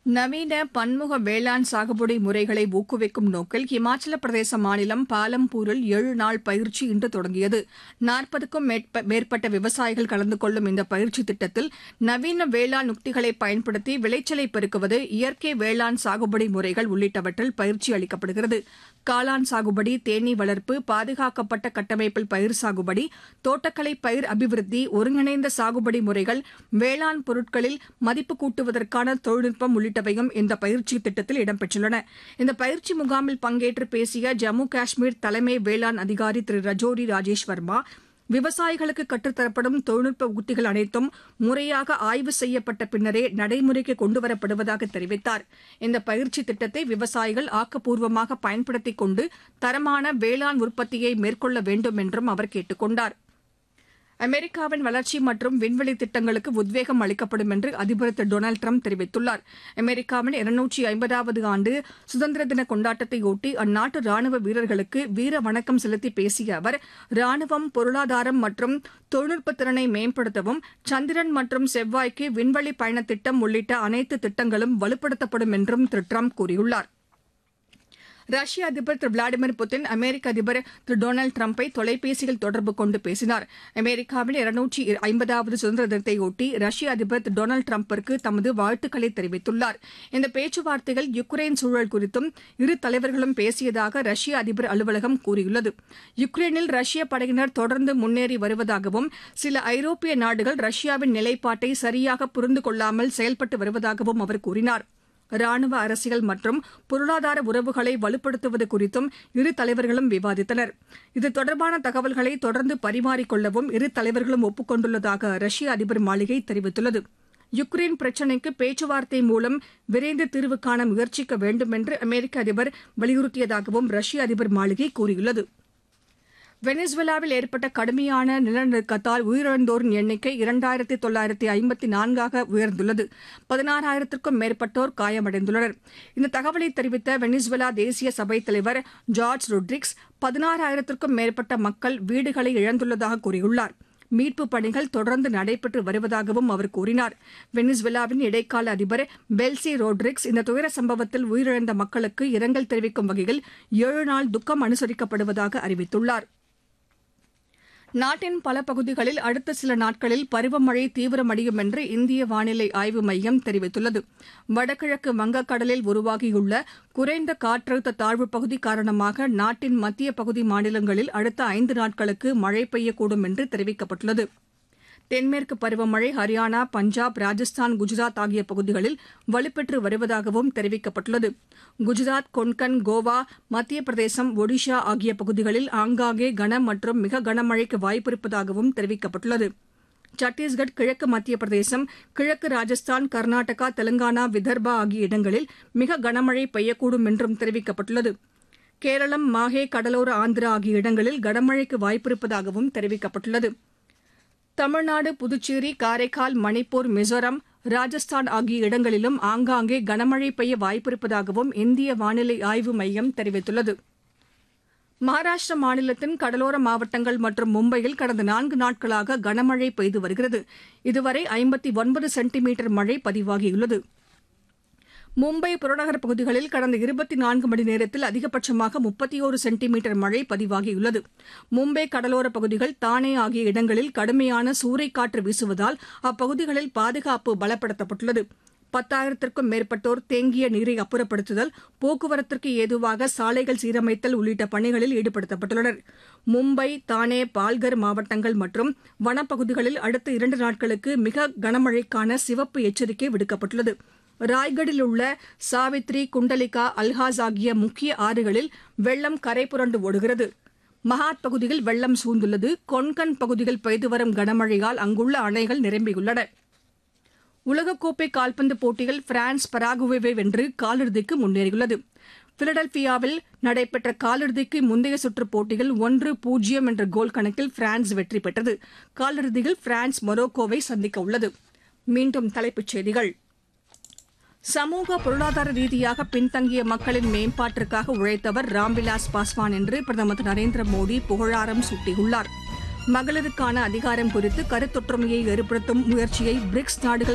நவீன பன்முக வேளாண் சாகுபடி முறைகளை ஊக்குவிக்கும் நோக்கில் இமாச்சல பிரதேச மாநிலம் பாலம்பூரில் 7 நாள் பயிற்சி இன்று தொடங்கியது. 40க்கும் மேற்பட்ட விவசாயிகள் கலந்து கொள்ளும் இந்த பயிற்சி திட்டத்தில் நவீன வேளாண் உத்திகளை பயன்படுத்தி விளைச்சலை பெருக்குவது, இயற்கை வேளாண் சாகுபடி முறைகள் உள்ளிட்டவற்றில் பயிற்சி அளிக்கப்படுகிறது. காளான் சாகுபடி, தேனீ வளர்ப்பு, பாதுகாக்கப்பட்ட கட்டமைப்பில் பயிர் சாகுபடி, தோட்டக்கலை பயிர் அபிவிருத்தி, ஒருங்கிணைந்த சாகுபடி முறைகள், வேளாண் பொருட்களில் மதிப்பு கூட்டுவதற்கான தொழில்நுட்பம் உள்ளிட்டவையும் இந்த பயிற்சி திட்டத்தில் இடம்பெற்றுள்ளன. இந்த பயிற்சி முகாமில் பங்கேற்று பேசிய ஜம்மு காஷ்மீர் தலைமை வேளாண் அதிகாரி திரு ரஜோரி ராஜேஷ் வர்மா, விவசாயிகளுக்கு கற்றுத்தரப்படும் தொழில்நுட்ப உத்திகள் அனைத்தும் முறையாக ஆய்வு செய்யப்பட்ட பின்னரே நடைமுறைக்கு கொண்டுவரப்படுவதாக தெரிவித்தார். இந்த பயிற்சி திட்டத்தை விவசாயிகள் ஆக்கப்பூர்வமாக பயன்படுத்திக் கொண்டு தரமான வேளாண் உற்பத்தியை மேற்கொள்ள வேண்டும் என்றும் அவர் கேட்டுக் கொண்டார். அமெரிக்காவின் வளர்ச்சி மற்றும் விண்வெளி திட்டங்களுக்கு உத்வேகம் அளிக்கப்படும் என்று அதிபர் திரு டொனால்டு டிரம்ப் தெரிவித்துள்ளார். அமெரிக்காவின் 250வது ஆண்டு சுதந்திர தின கொண்டாட்டத்தையொட்டி அந்நாட்டு ராணுவ வீரர்களுக்கு வீர வணக்கம் செலுத்தி பேசிய அவர், ராணுவம், பொருளாதாரம் மற்றும் தொழில்நுட்ப திறனை மேம்படுத்தவும், சந்திரன் மற்றும் செவ்வாய்க்கு விண்வெளி பயண திட்டம் உள்ளிட்ட அனைத்து திட்டங்களும் வலுப்படுத்தப்படும் என்றும் திரு டிரம்ப் கூறியுள்ளார். ரஷ்ய அதிபர் திரு விளாடிமிர் புட்டின் அமெரிக்க அதிபர் திரு டொனால்டு டிரம்பை தொலைபேசியில் தொடர்பு கொண்டு பேசினார். அமெரிக்காவின் 250வது சுதந்திர தினத்தையொட்டி ரஷ்ய அதிபர் திரு டொனால்டு டிரம்பிற்கு தமது வாழ்த்துக்களை தெரிவித்துள்ளார். இந்த பேச்சுவார்த்தையில் யுக்ரைன் சூழல் குறித்தும் இரு தலைவர்களும் பேசியதாக ரஷ்ய அதிபர் அலுவலகம் கூறியுள்ளது. யுக்ரைனில் ரஷ்ய படையினர் தொடர்ந்து முன்னேறி வருவதாகவும், சில ஐரோப்பிய நாடுகள் ரஷ்யாவின் நிலைப்பாட்டை சரியாக புரிந்து கொள்ளாமல் செயல்பட்டு வருவதாகவும் அவர் கூறினார். ராணுவ, அரசியல் மற்றும் பொருளாதார உறவுகளை வலுப்படுத்துவது குறித்தும் இரு தலைவர்களும் விவாதித்தனர். இது தொடர்பான தகவல்களை தொடர்ந்து பரிமாறிக்கொள்ளவும் இரு தலைவர்களும் ஒப்புக் கொண்டுள்ளதாக ரஷ்ய அதிபர் மாளிகை தெரிவித்துள்ளது. யுக்ரைன் பிரச்சினைக்கு பேச்சுவார்த்தை மூலம் விரைந்து தீர்வு காண முயற்சிக்க வேண்டும் என்று அமெரிக்க அதிபர் வலியுறுத்தியதாகவும் ரஷ்ய அதிபர் மாளிகை கூறியுள்ளது. வெனிசுவேலாவில் ஏற்பட்ட கடுமையான நிலநடுக்கத்தால் உயிரிழந்தோரின் எண்ணிக்கை 2954ஆக உயர்ந்துள்ளது. 16,000க்கும் மேற்பட்டோர் காயமடைந்துள்ளனர். இந்த தகவலை தெரிவித்த வெனிசுவேலா தேசிய சபைத் தலைவர் ஜார்ஜ் ரொட்ரிக்ஸ், 16,000க்கும் மேற்பட்ட மக்கள் வீடுகளை இழந்துள்ளதாக கூறியுள்ளார். மீட்புப் பணிகள் தொடர்ந்து நடைபெற்று வருவதாகவும் அவர் கூறினார். வெனிசுவேலாவின் இடைக்கால அதிபர் பெல்சி ரோட்ரிக்ஸ் இந்த துயர சம்பவத்தில் உயிரிழந்த மக்களுக்கு இரங்கல் தெரிவிக்கும் வகையில் 7 நாள் துக்கம் அனுசரிக்கப்படுவதாக அறிவித்துள்ளார். நாட்டின் பல பகுதிகளில் அடுத்த சில நாட்களில் பருவமழை தீவிரமடையும் என்று இந்திய வானிலை ஆய்வு மையம் தெரிவித்துள்ளது. வடகிழக்கு வங்கக்கடலில் உருவாகியுள்ள குறைந்த காற்றழுத்த தாழ்வுப் பகுதி காரணமாக நாட்டின் மத்திய பகுதி மாநிலங்களில் அடுத்த 5 நாட்களுக்கு மழை பெய்யக்கூடும் என்று தெரிவிக்கப்பட்டுள்ளது. தென்மேற்கு பருவமழை ஹரியானா, பஞ்சாப், ராஜஸ்தான், குஜராத் ஆகிய பகுதிகளில் வலுப்பெற்று வருவதாகவும் தெரிவிக்கப்பட்டுள்ளது. குஜராத், கொன்கன், கோவா, மத்திய பிரதேசம், ஒடிஷா ஆகிய பகுதிகளில் ஆங்காங்கே கன மற்றும் மிக கனமழைக்கு வாய்ப்பிருப்பதாகவும் தெரிவிக்கப்பட்டுள்ளது. சத்தீஸ்கட், கிழக்கு மத்திய பிரதேசம், கிழக்கு ராஜஸ்தான், கர்நாடகா, தெலங்கானா, விதர்பா ஆகிய இடங்களில் மிக கனமழை பெய்யக்கூடும் என்றும் தெரிவிக்கப்பட்டுள்ளது. கேரளம், மாஹே, கடலோர ஆந்திரா ஆகிய இடங்களில் கனமழைக்கு வாய்ப்பிருப்பதாகவும் தெரிவிக்கப்பட்டுள்ளது. தமிழ்நாடு, புதுச்சேரி, காரைக்கால், மணிப்பூர், மிசோரம், ராஜஸ்தான் ஆகிய இடங்களிலும் ஆங்காங்கே கனமழை பெய்ய வாய்ப்பிருப்பதாகவும் இந்திய வானிலை ஆய்வு மையம் தெரிவித்துள்ளது. மகாராஷ்டிர மாநிலத்தின் கடலோர மாவட்டங்கள் மற்றும் மும்பையில் கடந்த 4 நாட்களாக கனமழை பெய்து வருகிறது. இதுவரை 59 சென்டிமீட்டர் மழை பதிவாகியுள்ளது. மும்பை புறநகர் பகுதிகளில் கடந்த 24 மணி நேரத்தில் அதிகபட்சமாக 31 சென்டிமீட்டர் மழை பதிவாகியுள்ளது. மும்பை கடலோர பகுதிகள், தானே ஆகிய இடங்களில் கடுமையான சூறைக்காற்று வீசுவதால் அப்பகுதிகளில் பாதுகாப்பு பலப்படுத்தப்பட்டுள்ளது. 10,000க்கும் மேற்பட்டோர் தேங்கிய நீரை அப்புறப்படுத்துதல், போக்குவரத்திற்கு ஏதுவாக சாலைகள் சீரமைத்தல் உள்ளிட்ட பணிகளில் ஈடுபடுத்தப்பட்டுள்ளனர். மும்பை, தானே, பால்கர் மாவட்டங்கள் மற்றும் வனப்பகுதிகளில் அடுத்த 2 நாட்களுக்கு மிக கனமழைக்கான சிவப்பு எச்சரிக்கை விடுக்கப்பட்டுள்ளது. ராய்கடில் உள்ள சாவித்ரி, குண்டலிகா, அல்ஹாஸ் ஆகிய முக்கிய ஆறுகளில் வெள்ளம் கரைபுரண்டு ஓடுகிறது. மகாத் பகுதியில் வெள்ளம் சூழ்ந்துள்ளது. கொன்கன் பகுதியில் பெய்து வரும் கனமழையால் அங்குள்ள அணைகள் நிரம்பியுள்ளன. உலகக்கோப்பை கால்பந்து போட்டியில் பிரான்ஸ் பராகுவேவை வென்று காலிறுதிக்கு முன்னேறியுள்ளது. பிலடெல்பியாவில் நடைபெற்ற காலிறுதிக்கு முந்தைய சுற்றுப் போட்டியில் 1-0 என்ற கோல் கணக்கில் பிரான்ஸ் வெற்றி பெற்றது. காலிறுதியில் பிரான்ஸ் மொரோக்கோவை சந்திக்க உள்ளது. மீண்டும் தலைப்புச் செய்திகள். சமூக பொருளாதார ரீதியாக பின்தங்கிய மக்களின் மேம்பாட்டிற்காக உழைத்தவர் ராம்விலாஸ் பாஸ்வான் என்று பிரதமர் திரு நரேந்திர மோடி புகழாரம் சூட்டியுள்ளார். மகளிருக்கான அதிகாரம் குறித்து கருத்தொற்றுமையை ஏற்படுத்தும் முயற்சியை பிரிக்ஸ் நாடுகள்